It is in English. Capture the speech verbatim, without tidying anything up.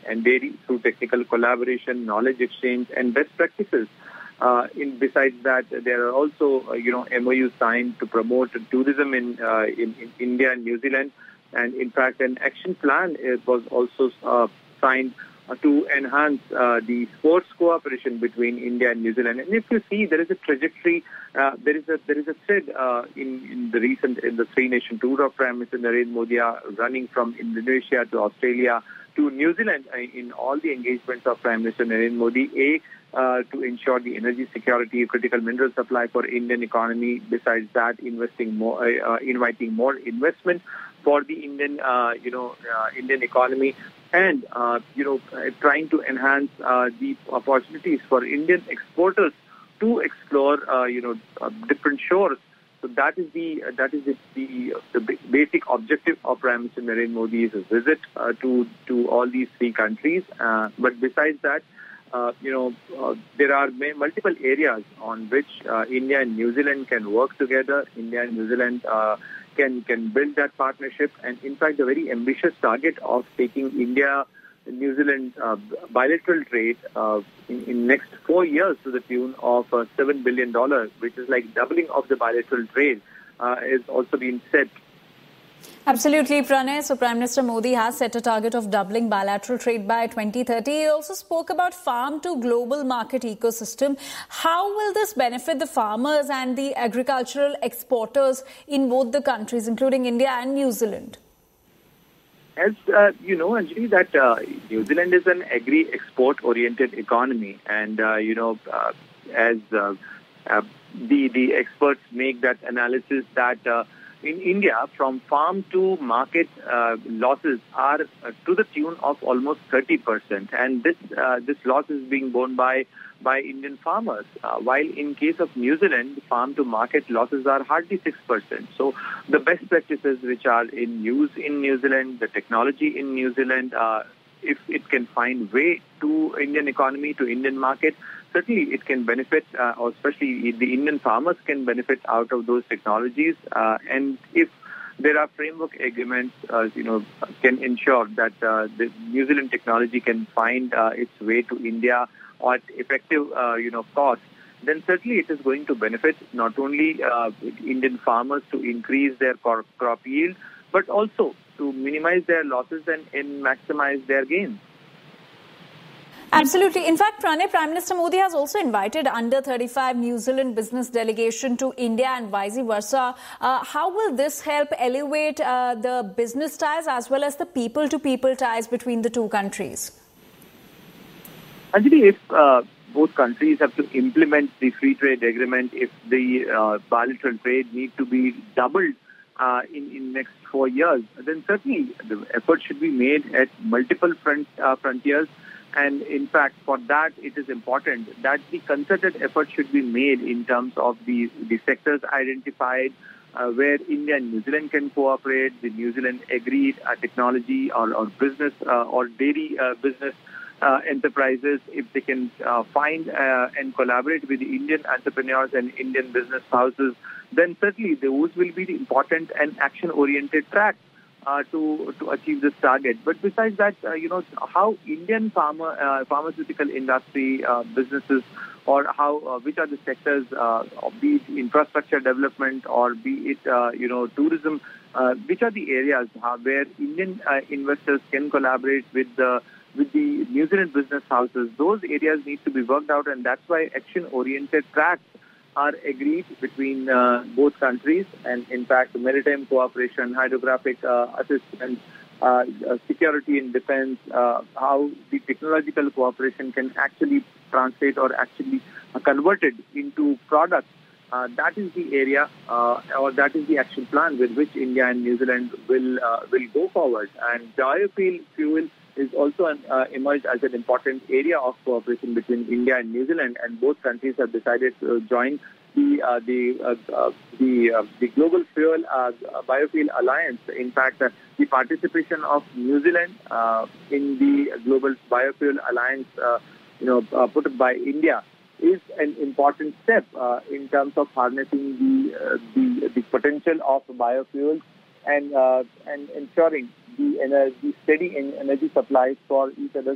and dairy through technical collaboration, knowledge exchange, and best practices. Uh, in besides that, there are also uh, you know M O Us signed to promote tourism in, uh, in in India and New Zealand, and in fact, an action plan uh, was also uh, signed uh, to enhance uh, the sports cooperation between India and New Zealand. And if you see, there is a trajectory, uh, there is a there is a thread uh, in in the recent in the three nation tour of Prime Minister Narendra Modi, uh, running from Indonesia to Australia to New Zealand. Uh, in all the engagements of Prime Minister Narendra Modi, a Uh, to ensure the energy security, critical mineral supply for Indian economy. Besides that, investing more, uh, uh, inviting more investment for the Indian, uh, you know, uh, Indian economy, and uh, you know, uh, trying to enhance uh, the opportunities for Indian exporters to explore, uh, you know, uh, different shores. So that is the uh, that is the the, the basic objective of Prime Minister Narendra Modi's visit uh, to to all these three countries. Uh, but besides that, Uh, you know, uh, there are multiple areas on which uh, India and New Zealand can work together. India and New Zealand uh, can can build that partnership. And in fact, the very ambitious target of taking India and New Zealand uh, bilateral trade uh, in, in next four years to the tune of uh, seven billion dollars, which is like doubling of the bilateral trade, uh, is also being set. Absolutely, Pranay. So Prime Minister Modi has set a target of doubling bilateral trade by twenty thirty. He also spoke about farm to global market ecosystem. How will this benefit the farmers and the agricultural exporters in both the countries, including India and New Zealand? As uh, you know, Anjali, that uh, New Zealand is an agri-export-oriented economy, and uh, you know, uh, as uh, uh, the the experts make that analysis that. Uh, In India, from farm to market uh, losses are uh, to the tune of almost thirty percent, and this uh, this loss is being borne by by Indian farmers. Uh, while in case of New Zealand, farm to market losses are hardly six percent. So the best practices which are in use in New Zealand, the technology in New Zealand, uh, if it can find way to Indian economy, to Indian market, certainly it can benefit, uh, or especially the Indian farmers can benefit out of those technologies. Uh, and if there are framework agreements, uh, you know, can ensure that uh, the New Zealand technology can find uh, its way to India at effective, uh, you know, cost, then certainly it is going to benefit not only uh, Indian farmers to increase their crop yield, but also to minimize their losses and, and maximize their gains. Absolutely. In fact, Pranay, Prime Minister Modi has also invited under thirty-five New Zealand business delegation to India and vice versa. Uh, how will this help elevate uh, the business ties as well as the people-to-people ties between the two countries? Actually, if uh, both countries have to implement the free trade agreement, if the uh, bilateral trade need to be doubled uh, in in next four years, then certainly the effort should be made at multiple front uh, frontiers. And in fact, for that, it is important that the concerted effort should be made in terms of the, the sectors identified uh, where India and New Zealand can cooperate, the New Zealand agreed uh, technology or, or business uh, or dairy uh, business uh, enterprises, if they can uh, find uh, and collaborate with the Indian entrepreneurs and Indian business houses, then certainly those will be the important and action-oriented tracks Uh, to to achieve this target. But besides that, uh, you know, how Indian pharma, uh, pharmaceutical industry uh, businesses, or how uh, which are the sectors, uh, be it infrastructure development or be it uh, you know tourism, uh, which are the areas uh, where Indian uh, investors can collaborate with the with the New Zealand business houses. Those areas need to be worked out, and that's why action-oriented tracks are agreed between uh, both countries. And in fact, maritime cooperation, hydrographic uh, assistance, uh, uh, security and defense, uh, how the technological cooperation can actually translate or actually uh, converted into products. Uh, that is the area uh, or that is the action plan with which India and New Zealand will uh, will go forward. And biofuel fuel is also an, uh, emerged as an important area of cooperation between India and New Zealand, and both countries have decided to join the uh, the uh, uh, the uh, the Global Fuel uh, Biofuel Alliance. In fact, uh, the participation of New Zealand uh, in the Global Biofuel Alliance, uh, you know, uh, put up by India, is an important step uh, in terms of harnessing the uh, the the potential of biofuels and uh, and ensuring the energy, steady energy supplies for each other's